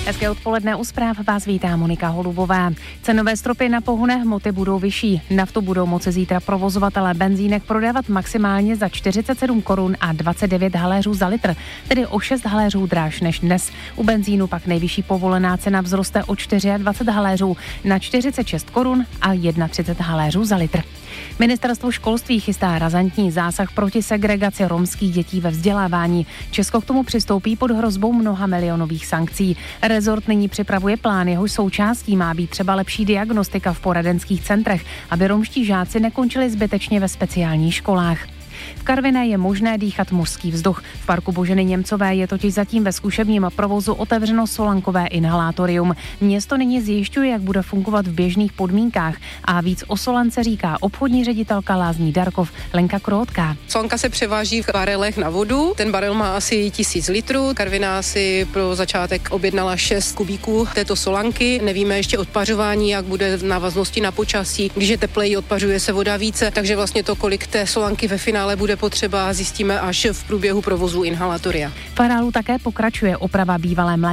Hezké odpoledne, u zpráv vás vítá Monika Holubová. Cenové stropy na pohonné hmoty budou vyšší. Naftu budou moci zítra provozovatelé benzínek prodávat maximálně za 47 korun a 29 haléřů za litr, tedy o 6 haléřů dráž než dnes. U benzínu pak nejvyšší povolená cena vzroste o 24 haléřů na 46 korun a 31 haléřů za litr. Ministerstvo školství chystá razantní zásah proti segregaci romských dětí ve vzdělávání. Česko k tomu přistoupí pod hrozbou mnoha milionových sankcí. Rezort nyní připravuje plán, jehož součástí má být třeba lepší diagnostika v poradenských centrech, aby romští žáci nekončili zbytečně ve speciálních školách. V Karviné je možné dýchat mořský vzduch. V parku Boženy Němcové je totiž zatím ve zkušebním provozu otevřeno solankové inhalatorium. Město nyní zjišťuje, jak bude fungovat v běžných podmínkách, a víc o solance říká obchodní ředitelka Lázní Darkov Lenka Krotka. Solanka se převáží v barelech na vodu. Ten barel má asi 1000 litrů. Karviná si pro začátek objednala 6 kubíků této solanky. Nevíme ještě odpařování, jak bude v návaznosti na počasí. Když je tepleji, odpařuje se voda více, takže vlastně to, kolik té solanky ve finále bude potřeba, zjistíme až v průběhu provozu inhalatoria. V areálu také pokračuje oprava bývalé